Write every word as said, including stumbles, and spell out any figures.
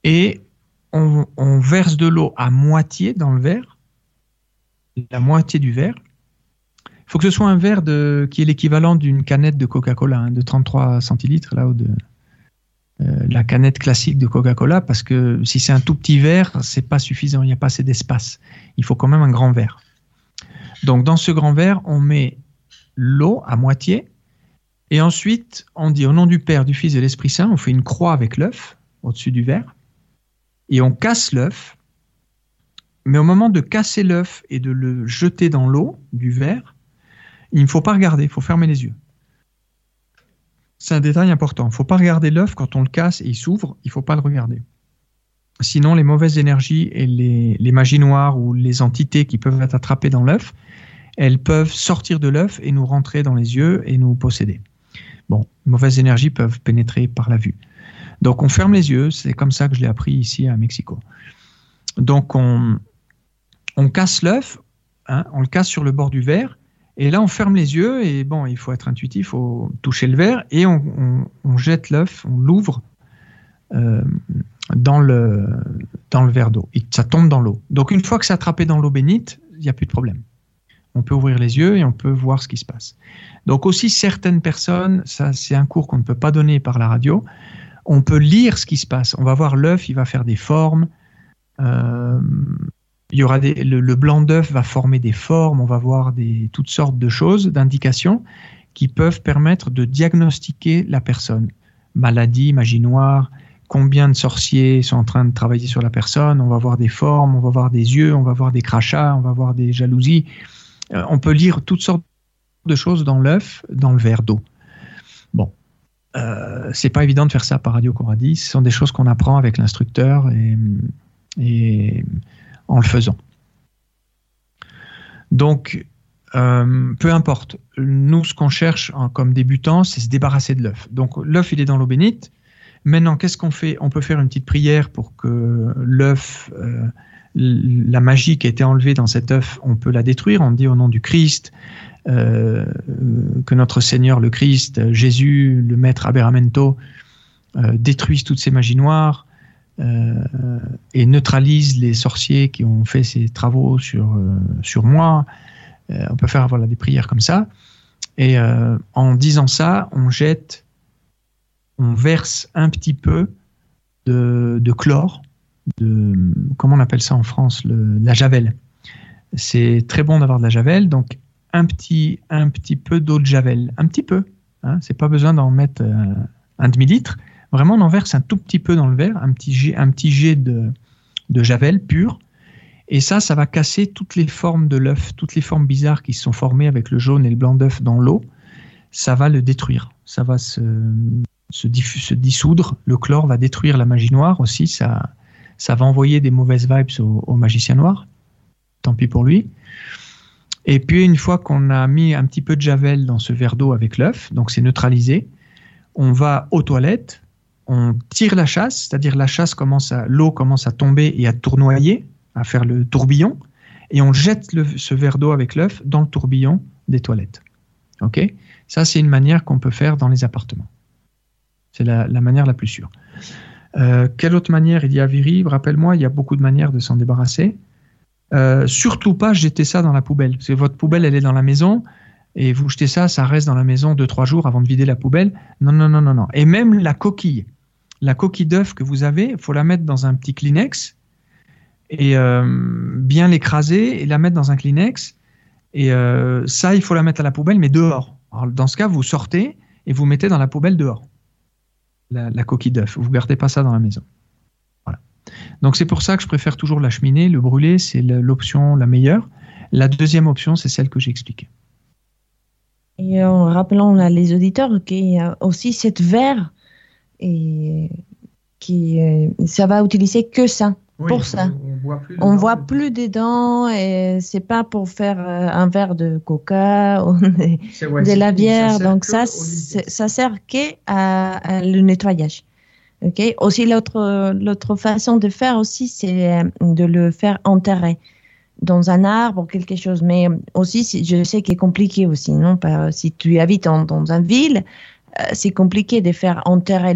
et on, on verse de l'eau à moitié dans le verre, la moitié du verre. Il faut que ce soit un verre de, qui est l'équivalent d'une canette de Coca-Cola, hein, de trente-trois centilitres, là, ou de euh, la canette classique de Coca-Cola, parce que si c'est un tout petit verre, c'est pas suffisant, il n'y a pas assez d'espace. Il faut quand même un grand verre. Donc, dans ce grand verre, on met l'eau à moitié, et ensuite, on dit au nom du Père, du Fils et de l'Esprit Saint, on fait une croix avec l'œuf au-dessus du verre, et on casse l'œuf. Mais au moment de casser l'œuf et de le jeter dans l'eau du verre, il ne faut pas regarder, il faut fermer les yeux. C'est un détail important. Il ne faut pas regarder l'œuf quand on le casse et il s'ouvre, il ne faut pas le regarder. Sinon, les mauvaises énergies et les, les magies noires ou les entités qui peuvent être attrapées dans l'œuf, elles peuvent sortir de l'œuf et nous rentrer dans les yeux et nous posséder. Bon, les mauvaises énergies peuvent pénétrer par la vue. Donc, on ferme les yeux. C'est comme ça que je l'ai appris ici à Mexico. Donc, on, on casse l'œuf, hein, on le casse sur le bord du verre. Et là, on ferme les yeux et bon, il faut être intuitif, il faut toucher le verre et on, on, on jette l'œuf, on l'ouvre euh, dans, le, dans le verre d'eau. Et ça tombe dans l'eau. Donc, une fois que c'est attrapé dans l'eau bénite, il n'y a plus de problème. On peut ouvrir les yeux et on peut voir ce qui se passe. Donc aussi, certaines personnes, ça c'est un cours qu'on ne peut pas donner par la radio, on peut lire ce qui se passe. On va voir l'œuf, il va faire des formes. Euh, Il y aura des, le, le blanc d'œuf va former des formes, on va voir des, toutes sortes de choses, d'indications qui peuvent permettre de diagnostiquer la personne. Maladie, magie noire, combien de sorciers sont en train de travailler sur la personne, on va voir des formes, on va voir des yeux, on va voir des crachats, on va voir des jalousies. Euh, on peut lire toutes sortes de choses dans l'œuf, dans le verre d'eau. Bon, euh, c'est pas évident de faire ça par Radio Coradis, ce sont des choses qu'on apprend avec l'instructeur et... et en le faisant. Donc, euh, peu importe. Nous, ce qu'on cherche en, comme débutants, c'est se débarrasser de l'œuf. Donc, l'œuf, il est dans l'eau bénite. Maintenant, qu'est-ce qu'on fait? On peut faire une petite prière pour que l'œuf, euh, la magie qui a été enlevée dans cet œuf, on peut la détruire. On dit au nom du Christ, euh, que notre Seigneur, le Christ, Jésus, le Maître Aberramento, euh, détruisent toutes ces magies noires. Euh, et neutralise les sorciers qui ont fait ces travaux sur, euh, sur moi. Euh, on peut faire voilà, des prières comme ça. Et euh, en disant ça, on jette, on verse un petit peu de, de chlore, de, comment on appelle ça en France, le, la javel. C'est très bon d'avoir de la javel, donc un petit, un petit peu d'eau de javel, un petit peu. Hein, c'est pas besoin d'en mettre euh, un demi-litre. Vraiment, on en verse un tout petit peu dans le verre, un petit jet, un petit jet de, de javel pur. Et ça, ça va casser toutes les formes de l'œuf, toutes les formes bizarres qui se sont formées avec le jaune et le blanc d'œuf dans l'eau. Ça va le détruire. Ça va se, se, diffu- se dissoudre. Le chlore va détruire la magie noire aussi. Ça, ça va envoyer des mauvaises vibes au, au magicien noir. Tant pis pour lui. Et puis, une fois qu'on a mis un petit peu de javel dans ce verre d'eau avec l'œuf, donc c'est neutralisé, on va aux toilettes. On tire la chasse, c'est-à-dire la chasse commence à, l'eau commence à tomber et à tournoyer, à faire le tourbillon, et on jette le, ce verre d'eau avec l'œuf dans le tourbillon des toilettes. Ok ? Ça, c'est une manière qu'on peut faire dans les appartements. C'est la, la manière la plus sûre. Euh, quelle autre manière il y a, Viri ? Rappelle-moi, il y a beaucoup de manières de s'en débarrasser. Euh, surtout pas jeter ça dans la poubelle, parce que votre poubelle, elle est dans la maison, et vous jetez ça, ça reste dans la maison deux, trois jours avant de vider la poubelle. Non, non, non, non, non. Et même la coquille. La coquille d'œuf que vous avez, il faut la mettre dans un petit Kleenex et euh, bien l'écraser et la mettre dans un Kleenex. Et euh, ça, il faut la mettre à la poubelle, mais dehors. Alors, dans ce cas, vous sortez et vous mettez dans la poubelle dehors. La, la coquille d'œuf. Vous ne gardez pas ça dans la maison. Voilà. Donc, c'est pour ça que je préfère toujours la cheminée. Le brûler, c'est l'option la meilleure. La deuxième option, c'est celle que j'ai expliquée. Et en rappelant à les auditeurs qu'il y a aussi cette verre et qui euh, ça va utiliser que ça oui, pour ça. On voit plus dedans. On voit plus dedans et c'est pas pour faire euh, un verre de coca ou de, ouais, de la bière. Ça donc ça, ça sert qu'à à le nettoyage. Ok. Aussi l'autre l'autre façon de faire aussi c'est de le faire enterrer dans un arbre ou quelque chose. Mais aussi je sais qu'il est compliqué aussi, non? Si tu habites dans, dans une ville, c'est compliqué de faire enterrer